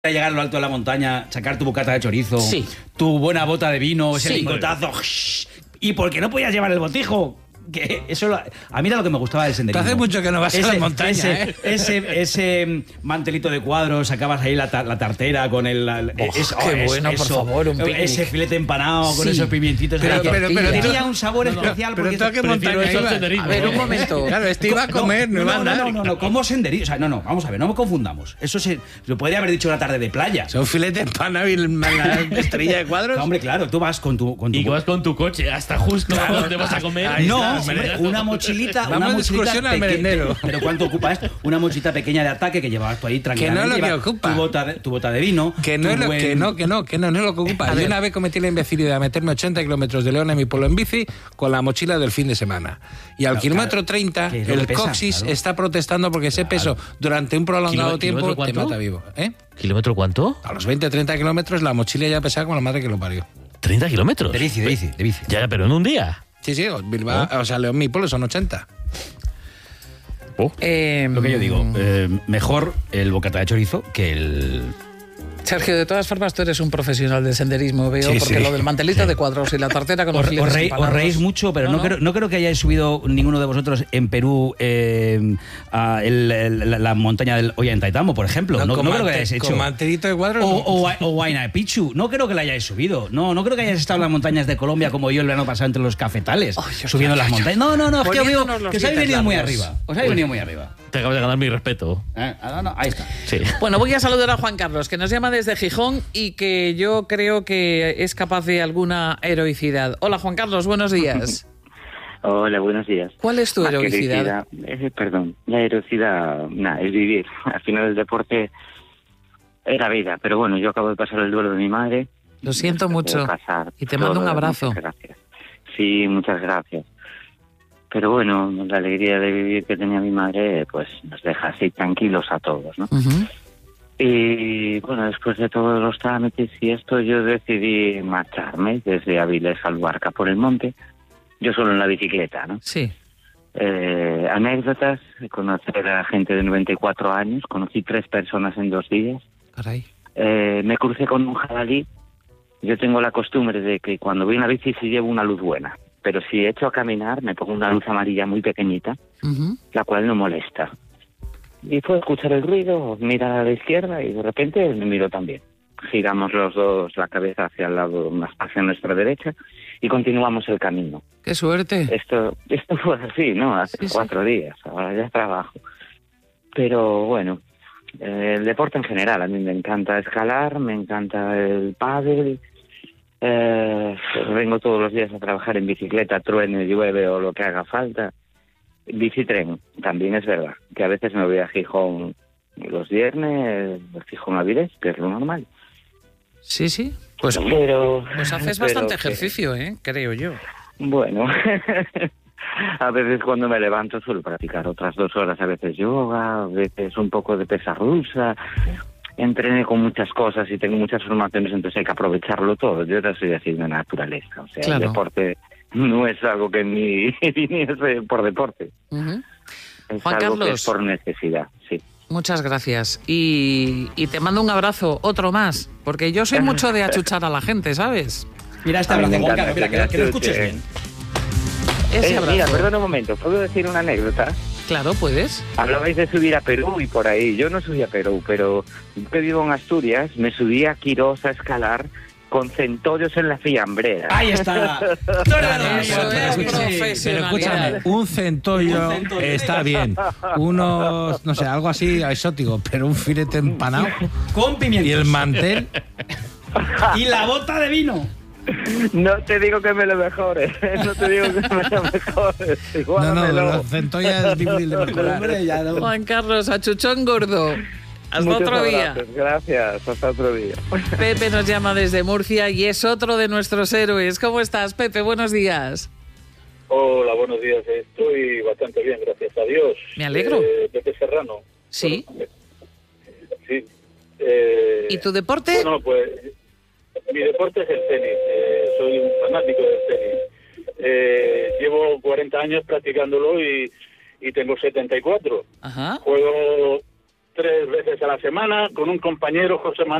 llegar a lo alto de la montaña, sacar tu bocata de chorizo, Sí. tu buena bota de vino, ese Sí. lingotazo, y ¿por qué no podías llevar el botijo? Que eso a mí era lo que me gustaba del senderismo. Hace mucho que no vas a la montaña, ese mantelito de cuadros, sacabas ahí la tartera con el... qué bueno, por favor, un picnic. Ese filete empanado con Sí. esos pimientitos. Pero tenía un sabor especial. pero porque tú a qué montaña eso ibas? senderismo. A ver, un momento. Claro, este iba a comer, no iba a andar. No, ¿cómo senderismo? O sea, no, vamos a ver, no me confundamos. Eso lo podría haber dicho una tarde de playa. Son filete empanado y la estrella de cuadros. Hombre, claro, tú vas con tu Y que vas con tu coche hasta justo donde vas a comer. Ahí no, está, hombre, una mochilita. Vamos una de mochilita excursión al merendero. Pero ¿cuánto ocupa esto? Una mochilita pequeña de ataque que llevabas tú ahí tranquilamente. Que no es lo que Llevas ocupa. Tu bota de vino. Que no, es lo, que no es lo que ocupa. Yo una vez cometí la imbecilidad de meterme 80 kilómetros de León en mi pueblo en bici con la mochila del fin de semana. Y al kilómetro 30, que es lo que el pesa, coxis claro. está protestando porque ese peso durante un prolongado tiempo ¿Kilómetro te cuánto? mata vivo. ¿Kilómetro cuánto? A los 20-30 kilómetros la mochila ya pesaba como la madre que lo parió. ¿30 kilómetros? De bici. Ya, pero en un día. Sí, Bilbao, o sea, León, mi pueblo son 80. Lo que yo digo, mejor el bocata de chorizo que el... Sergio, de todas formas, tú eres un profesional del senderismo, veo, Sí, porque sí. lo del mantelito de cuadros y la tartera con los filetes Os empanados. reís mucho, pero no creo que hayáis subido ninguno de vosotros en Perú a la montaña del Ollantaytambo, por ejemplo. No creo que hayáis hecho. Con mantelito de cuadros. O Huayna Picchu. No creo que la hayáis subido. No creo que hayáis estado en las montañas de Colombia como yo el verano pasado entre los cafetales, subiendo las montañas. No, es que os digo Poniéndonos los que os habéis dientes venido muy largos. arriba. Os habéis venido muy arriba. Te acabas de ganar mi respeto. Ahí está. Sí. Bueno, voy a saludar a Juan Carlos, que nos llama desde Gijón y que yo creo que es capaz de alguna heroicidad. Hola, Juan Carlos, buenos días. Hola, buenos días. ¿Cuál es tu Más que heroicidad? perdón, la heroicidad, es vivir. Al final el deporte es la vida, pero bueno, yo acabo de pasar el duelo de mi madre. Lo siento mucho. Y te mando un abrazo. Muchas gracias. Sí, muchas gracias. Pero bueno, la alegría de vivir que tenía mi madre, pues nos deja así tranquilos a todos, ¿no? Ujú. Y bueno, después de todos los trámites y esto, yo decidí marcharme desde Avilés a Luarca por el monte, yo solo en la bicicleta, ¿no? Sí. Anécdotas, conocer a gente de 94 años, conocí 3 personas en 2 días, Caray. me crucé con un jabalí. Yo tengo la costumbre de que cuando voy en la bici sí llevo una luz buena, pero si echo a caminar me pongo una luz amarilla muy pequeñita, Ujú. la cual no molesta. Y fue escuchar el ruido, mirar a la izquierda y de repente me miró también. Giramos los dos la cabeza hacia el lado, hacia nuestra derecha y continuamos el camino. Qué suerte. Esto fue así, ¿no? Hace Sí, sí. 4 días, ahora ya trabajo. Pero bueno, el deporte en general, a mí me encanta escalar, me encanta el pádel. Vengo todos los días a trabajar en bicicleta, truene, llueve o lo que haga falta. Bicitren, también es verdad, que a veces me voy a Gijón los viernes, Gijón a Avilés, que es lo normal. Sí. Pues haces bastante ejercicio, creo yo. Bueno, a veces cuando me levanto suelo practicar otras 2 horas, a veces yoga, a veces un poco de pesa rusa. Entrené con muchas cosas y tengo muchas formaciones, entonces hay que aprovecharlo todo. Yo ahora soy así de naturaleza, o sea, Claro. el deporte no es algo que ni viniese por deporte, Ujú. es Juan algo que Carlos. es por necesidad, sí. Muchas gracias. Y te mando un abrazo, otro más, porque yo soy mucho de achuchar a la gente, ¿sabes? Mira este A mí abrazo, me Juan encanta, Carlos, mira, que lo escuches que- bien. Ese abrazo. Mira, perdona un momento, ¿puedo decir una anécdota? Claro, puedes. Hablabais de subir a Perú y por ahí. Yo no subí a Perú, pero yo que vivo en Asturias, me subí a Quirós a escalar con centollos en la fiambrera. Ahí está. Eso es Pero profesionalidad. escúchame, un centollo está bien. Unos, no sé, algo así exótico, pero un filete empanado Con pimientos. y el mantel. Y la bota de vino. No te digo que me lo mejores, no te digo que me lo mejores. No, Igualamelo. los centollas es difícil de mejorar. Hombre, ya no. Juan Carlos, achuchón gordo. Hasta Muchos otro día. abrazos, gracias, hasta otro día. Pepe nos llama desde Murcia y es otro de nuestros héroes. ¿Cómo estás, Pepe? Buenos días. Hola, buenos días. Estoy bastante bien, gracias a Dios. Me alegro. Pepe Serrano. Sí. Sí. ¿Y tu deporte? Bueno, pues mi deporte es el tenis. Soy un fanático del tenis. Llevo 40 años practicándolo y tengo 74. Ajá. Juego 3 veces a la semana con un compañero, José Manuel.